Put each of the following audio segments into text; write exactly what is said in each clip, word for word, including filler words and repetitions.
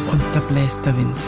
Und da bläst der Wind.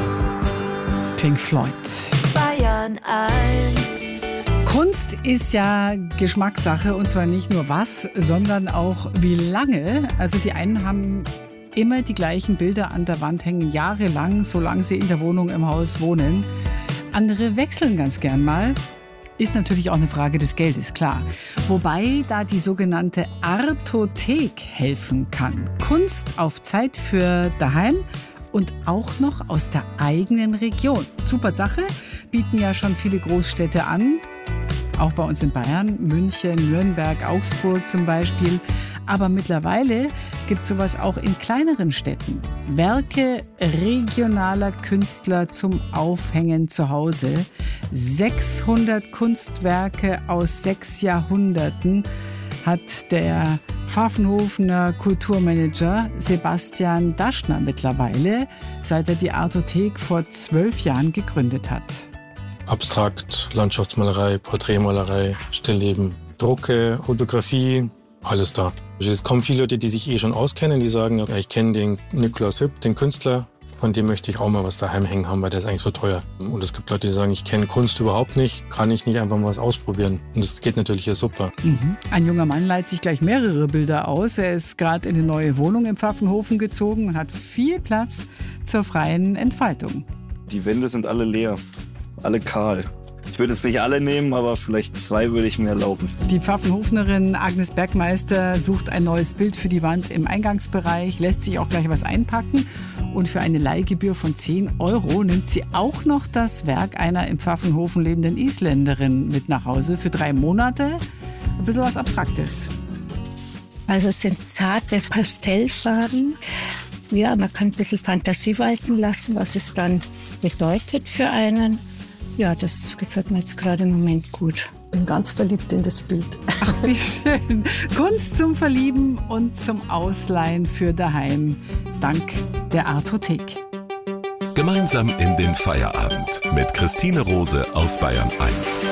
Pink Floyd. Bayern eins. Kunst ist ja Geschmackssache und zwar nicht nur was, sondern auch wie lange. Also die einen haben immer die gleichen Bilder an der Wand hängen, jahrelang, solange sie in der Wohnung, im Haus wohnen. Andere wechseln ganz gern mal. Ist natürlich auch eine Frage des Geldes, klar. Wobei da die sogenannte Artothek helfen kann. Kunst auf Zeit für daheim und auch noch aus der eigenen Region. Super Sache, bieten ja schon viele Großstädte an. Auch bei uns in Bayern, München, Nürnberg, Augsburg zum Beispiel. Aber mittlerweile gibt es sowas auch in kleineren Städten. Werke regionaler Künstler zum Aufhängen zu Hause. sechshundert Kunstwerke aus sechs Jahrhunderten hat der Pfaffenhofener Kulturmanager Sebastian Daschner mittlerweile, seit er die Artothek vor zwölf Jahren gegründet hat. Abstrakt, Landschaftsmalerei, Porträtmalerei, Stillleben, Drucke, Fotografie, alles da. Es kommen viele Leute, die sich eh schon auskennen, die sagen, ja, ich kenne den Nikolaus Hüpp, den Künstler, von dem möchte ich auch mal was daheim hängen haben, weil der ist eigentlich so teuer. Und es gibt Leute, die sagen, ich kenne Kunst überhaupt nicht, kann ich nicht einfach mal was ausprobieren. Und das geht natürlich ja super. Mhm. Ein junger Mann leiht sich gleich mehrere Bilder aus. Er ist gerade in eine neue Wohnung im Pfaffenhofen gezogen und hat viel Platz zur freien Entfaltung. Die Wände sind alle leer. Alle kahl. Ich würde jetzt nicht alle nehmen, aber vielleicht zwei würde ich mir erlauben. Die Pfaffenhofnerin Agnes Bergmeister sucht ein neues Bild für die Wand im Eingangsbereich, lässt sich auch gleich was einpacken. Und für eine Leihgebühr von zehn Euro nimmt sie auch noch das Werk einer im Pfaffenhofen lebenden Isländerin mit nach Hause für drei Monate. Ein bisschen was Abstraktes. Also es sind zarte Pastellfarben. Ja, man kann ein bisschen Fantasie walten lassen, was es dann bedeutet für einen. Ja, das gefällt mir jetzt gerade im Moment gut. Bin ganz verliebt in das Bild. Ach, wie schön. Kunst zum Verlieben und zum Ausleihen für daheim. Dank der Artothek. Gemeinsam in den Feierabend mit Christine Rose auf Bayern eins.